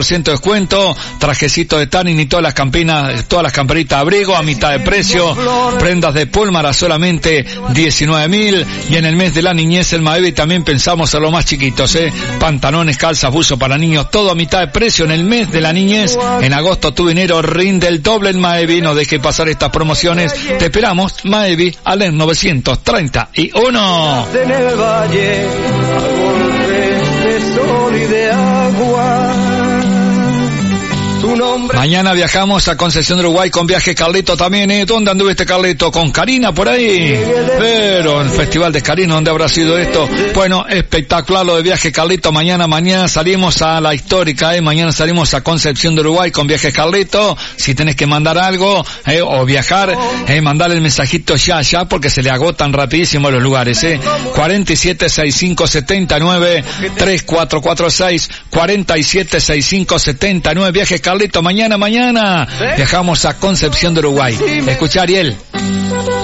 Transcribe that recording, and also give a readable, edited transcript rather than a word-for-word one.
de descuento, trajecito de tanning y todas las camperitas de abrigo a mitad de precio, prendas de Pólmar a solamente 19.000, y en el mes de la niñez el Maevi también pensamos en los más chiquitos, pantalones, calzas, buzo para niños, todo a mitad de precio en el mes de la niñez. En agosto tu dinero rinde el doble en Maevi, no deje pasar estas promociones, te esperamos. Maevi, Alén 931. En el valle, a golpes de sol y de agua. Mañana viajamos a Concepción del Uruguay con Viaje Carlito también, ¿Dónde anduviste, Carlito? ¿Con Karina por ahí? Pero el Festival de Karina, ¿dónde habrá sido esto? Bueno, espectacular lo de Viaje Carlito. Mañana salimos a la histórica, Mañana salimos a Concepción del Uruguay con Viaje Carlito. Si tenés que mandar algo, o viajar, mandar el mensajito ya, porque se le agotan rapidísimo los lugares, 476579 3446 476579. Viaje Carlito, mañana viajamos a Concepción de Uruguay. Escucha, Ariel.